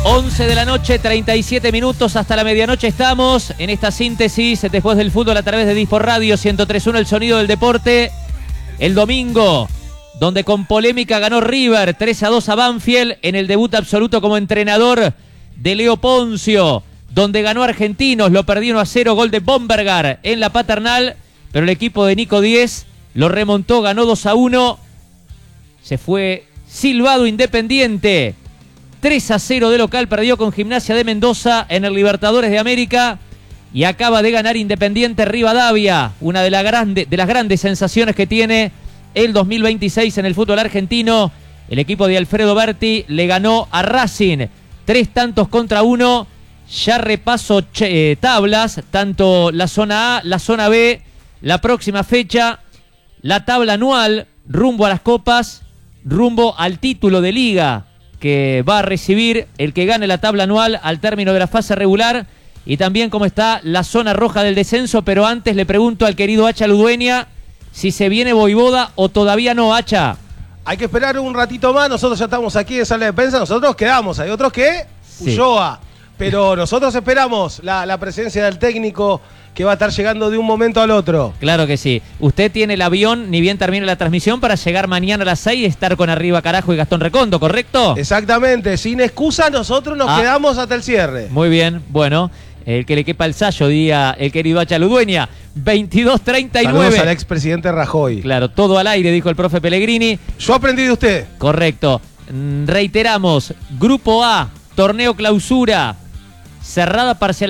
11 de la noche, 37 minutos, hasta la medianoche estamos en esta síntesis después del fútbol a través de Dispor Radio 103.1, el sonido del deporte. El domingo, donde con polémica ganó River 3-2 a Banfield en el debut absoluto como entrenador de Leo Poncio, donde ganó Argentinos, lo perdió 1-0, gol de Bombergar en la Paternal, pero el equipo de Nico Díez lo remontó, ganó 2-1, se fue silbado Independiente. 3-0 de local, perdió con Gimnasia de Mendoza en el Libertadores de América y acaba de ganar Independiente Rivadavia, una de las grandes sensaciones que tiene el 2026 en el fútbol argentino. El equipo de Alfredo Berti le ganó a Racing 3-1. Ya repaso tablas, tanto la zona A, la zona B, la próxima fecha, la tabla anual, rumbo a las copas, rumbo al título de liga que va a recibir el que gane la tabla anual al término de la fase regular, y también cómo está la zona roja del descenso. Pero antes le pregunto al querido Hacha Ludueña si se viene Voivoda o todavía no, Hacha. Hay que esperar un ratito más, nosotros ya estamos aquí en sala de prensa, nosotros quedamos, hay otros que Sí. Ulloa, pero nosotros esperamos la presencia del técnico que va a estar llegando de un momento al otro. Claro que sí. Usted tiene el avión, ni bien termine la transmisión, para llegar mañana a las 6 y estar con Arriba Carajo y Gastón Recondo, ¿correcto? Exactamente, sin excusa nosotros nos quedamos hasta el cierre. Muy bien, bueno, el que le quepa el sayo, diga el querido Hacha Ludueña. 22:39. Saludos al expresidente Rajoy. Claro, todo al aire, dijo el profe Pellegrini. Yo aprendí de usted. Correcto. Reiteramos, Grupo A, torneo clausura, cerrada parcial.